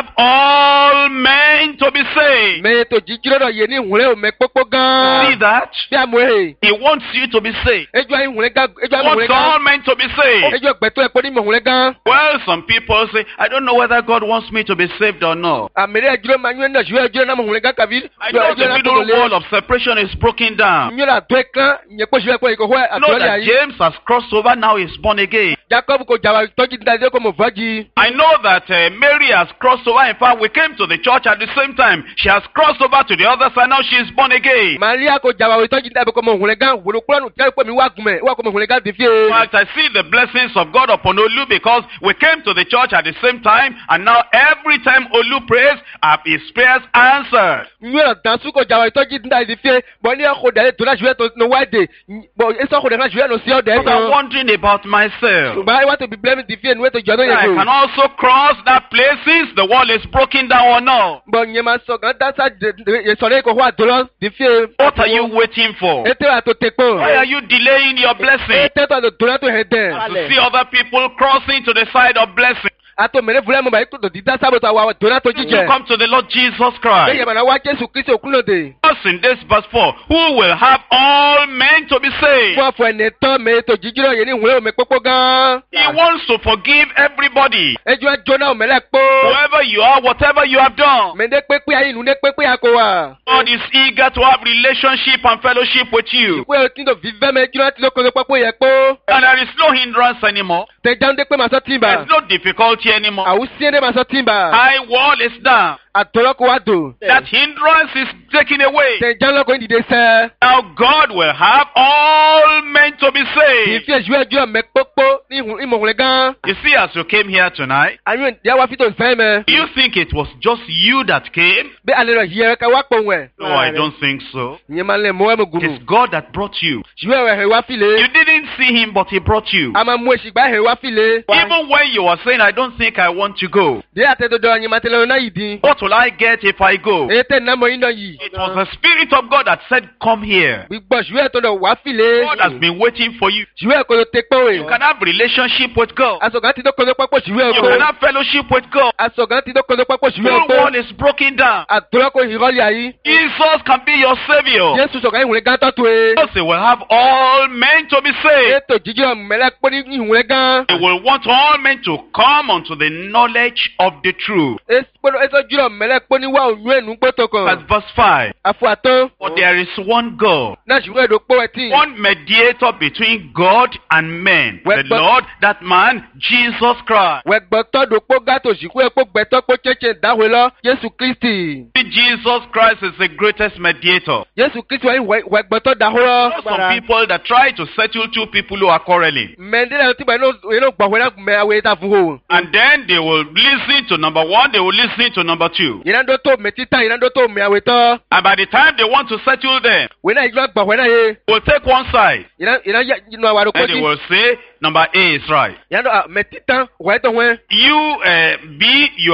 Speaker 4: all men to be saved.
Speaker 1: Mẹ́yẹ tó jíjírọ̀ rọ̀ yé ní ìhùn òmẹ́ pópó
Speaker 4: See
Speaker 1: gan.
Speaker 4: that?
Speaker 1: Bí a mú ehe.
Speaker 4: He wants you to be saved.
Speaker 1: Ejò ayé ìhùn gán. Ejò
Speaker 4: He
Speaker 1: ayé ìhùn
Speaker 4: wants
Speaker 1: gán.
Speaker 4: all men to be saved.
Speaker 1: Ejò ẹgbẹ̀tọ́ ẹ̀pọ̀ ní ìhùn gán.
Speaker 4: Well, some people say, I don't know whether God wants me to be saved or not.
Speaker 1: Àmìrẹ́ ẹjọ́ máa ń yún ẹ̀ náà ṣùgbọ́n ẹjọ́ náà mọ̀ ìhùn gán kàbí.
Speaker 4: I know the middle wall of separation is broken down.
Speaker 1: Nyɔnu àdó kan ìyẹn kpọ́sù ẹ̀kọ́ yìí kò hó
Speaker 4: I know
Speaker 1: àtúrọ́lẹ̀
Speaker 4: that
Speaker 1: ayé.
Speaker 4: James has crossed over, now he's born again.
Speaker 1: Jacob kò jà wá tọ́jú dídá ẹ̀dẹ́ kò mọ̀ fọ́jì.
Speaker 4: I know that uh, Mary has crossed over. In fact, we came to the church at the same time. She has crossed over to the other side. Now she is born again.
Speaker 1: Maria kò jà wá tọ́jú dídá ẹ̀dẹ́ kò mọ̀ òhun gan wòlò kúrọ́nù tí a pè mí wá gùnmẹ̀ wá kò mọ̀ òhun gan ti fi.
Speaker 4: In fact, I see the blessings of God upon Olu because we came to the church at the same time, and now every time Olu prays, uh, his prayers answered.
Speaker 1: Nyɔnu dansu kò jà wá tọ́jú dídá ẹ̀dẹ́ fi bọ̀ ní ẹ̀kọ́ dẹ̀ tó náà ṣùgbọ́n tó wá dé bọ̀ ẹ̀sọ́ kò dẹ̀ náà ṣùgbọ́n sí ọ̀dẹ̀
Speaker 4: But I'm wondering about myself.
Speaker 1: ṣùgbọ́n wá tó bí blẹ́mi ti fi ẹnu wẹ́ tó jọ náà
Speaker 4: I
Speaker 1: yẹ
Speaker 4: can
Speaker 1: kó.
Speaker 4: also cross that place since the wall is broken down or not.
Speaker 1: Bọ̀ nyẹ ma sọ kan dáṣà sọ̀rọ̀ kò hó àdúrà ti fi.
Speaker 4: What are you waiting for?
Speaker 1: Ètò àtò tẹ̀kọ́.
Speaker 4: Why are you delaying your blessing?
Speaker 1: Ètò àtò tó náà tó hẹ̀ dẹ̀.
Speaker 4: To see other people crossing to the side of blessing.
Speaker 1: Ato mẹ́rẹ́ fúlẹ́ mọ̀ báyìí tó dídá sábò tó àwọn tó náà tó
Speaker 4: You
Speaker 1: jíjẹ.
Speaker 4: come to the Lord Jesus
Speaker 1: Bẹ́ẹ̀
Speaker 4: Christ.
Speaker 1: yẹn mọ̀ náà wá Jésù Kristi òkúlòdè.
Speaker 4: Us in this verse four, who will have all men to be saved.
Speaker 1: Fún àfọ̀ ẹ̀nẹ̀ tán mẹ́rẹ́ tó jíjírọ̀ yẹn ní ìwúrẹ́ òmẹ́ pópó gan.
Speaker 4: He wants to forgive everybody.
Speaker 1: Ẹjọ́ ẹjọ́ náà òmẹ́lẹ̀ pó.
Speaker 4: Whoever you are, whatever you have done.
Speaker 1: Mẹ́ndé pépé ayé ìlú ní pépé àkó wa.
Speaker 4: God is eager to have relationship and fellowship with you.
Speaker 1: Ìwé òtí tó fi fẹ́ mẹ́jọ́ láti ló kọ́sọ́ pópó yẹ pó.
Speaker 4: And there is no hindrance anymore.
Speaker 1: Tẹ̀jáde pé màá sọ tìǹbà.
Speaker 4: There's no difficulty anymore.
Speaker 1: Àwùsí ẹ̀dẹ̀ màá sọ tìǹbà.
Speaker 4: High wall is down.
Speaker 1: Àtọ́lọ́kọ̀ wa dò.
Speaker 4: That hindrance is taken away.
Speaker 1: Tẹ̀ jálọ́kọ̀ yìí dìde sẹ́.
Speaker 4: Now God will have all men to be saved.
Speaker 1: Ìfi ẹ̀jú ẹ̀jú ọ̀mẹ́ pópó ní ìmọ̀kùnrin gan.
Speaker 4: You see, as you came here tonight,
Speaker 1: Àyùn ìdí àwọn afítò ìfẹ́ mẹ́.
Speaker 4: you think it was just you that came?
Speaker 1: Bí alẹ́ rẹ̀ yẹ ká wá pọ̀ wẹ̀.
Speaker 4: No, I don't think so.
Speaker 1: Ìyẹn máa ń lẹ̀ mọ́ ẹ̀mú gùnù.
Speaker 4: It's God that brought you.
Speaker 1: Ìwé ẹ̀rẹ̀ wá fìlẹ̀.
Speaker 4: You didn't see him, but he brought you.
Speaker 1: A máa mú èsì gbá ẹ̀rẹ̀ wá fìlẹ̀.
Speaker 4: Even when you were saying, I don't think I want to go.
Speaker 1: Dé àtẹ̀dọ̀dọ̀ ẹ̀yìn máa tẹ̀lé ọ̀nà yìí dín.
Speaker 4: What will I get if I go?
Speaker 1: Èyí tẹ̀ nàmọ̀ yín náà yìí.
Speaker 4: It was the Spirit of God that said, come here.
Speaker 1: Gbígbọ́ ìwé ẹ̀tọ́dọ̀ wá fìlẹ̀.
Speaker 4: God has been waiting for you.
Speaker 1: Ìwé ẹ̀kọ́ ló tẹ pọ́
Speaker 4: You
Speaker 1: wẹ̀.
Speaker 4: can have relationship with God.
Speaker 1: Asọ̀gán ti dọ́kọ̀ ló pápọ̀ ìwé
Speaker 4: You can
Speaker 1: ẹ̀kọ́.
Speaker 4: have fellowship with God.
Speaker 1: Asọ̀gán ti dọ́kọ̀ ló pápọ̀ ìwé
Speaker 4: Your
Speaker 1: ẹ̀kọ́.
Speaker 4: wall is broken down.
Speaker 1: Àtọ́lọ́kọ̀ ìrọ́lẹ̀ ayé.
Speaker 4: Jesus can be your savior.
Speaker 1: Jésù sọ̀gán ìwúrẹ́ gán tọ́tù ẹ̀.
Speaker 4: Because he will have all men to be saved.
Speaker 1: Ètò jíjẹ́ ọ̀mẹ́lẹ́ pọ́ ní ìwúrẹ́ gán.
Speaker 4: He will want all men to come unto the knowledge of the truth.
Speaker 1: Ètò jíjẹ́ ọ̀mẹ́lẹ́ pọ́ ní wá òyún ẹ̀nú gbọ́tọ̀ kan.
Speaker 4: That's verse five.
Speaker 1: Àfọ àtọ́.
Speaker 4: For there is one God,
Speaker 1: Náà ṣùgbọ́n èdò pọ́ ẹtí.
Speaker 4: one mediator between God and men,
Speaker 1: Well,
Speaker 4: the
Speaker 1: but-
Speaker 4: Lord, that man, Jesus Christ.
Speaker 1: Wẹ̀gbọ́tọ́ dòpó gàtò ṣìkú ẹ̀pọ̀ gbẹ̀tọ́ pé kéṣe dáhùn lọ. Jésù Kristi.
Speaker 4: Jesus Christ is the greatest mediator.
Speaker 1: Jésù Kristi wọ̀nyí wẹ̀gbọ́tọ́ dáhùn
Speaker 4: There are
Speaker 1: lọ.
Speaker 4: some people that try to settle two people who are quarreling.
Speaker 1: Mẹ̀ndínlẹ̀ tí bàá yóò gbàgbọ́ náà mẹ́ àwẹ̀ ta fún o.
Speaker 4: And then they will listen to number one, they will listen to number two.
Speaker 1: Ìrìnàjò tó mẹ títà ìrìnàjò tó mẹ àwẹ̀ tọ́.
Speaker 4: And by the time they want to settle them,
Speaker 1: Wẹ̀ náà ìjọba gbàgbọ́ náà yé.
Speaker 4: they will take one side.
Speaker 1: Ìrìnàjò àwàrò
Speaker 4: And they
Speaker 1: kọ́sí.
Speaker 4: will say, number A is right.
Speaker 1: Ìrìnàjò mẹ títà wẹ̀ tó wẹ̀.
Speaker 4: You, uh, B, you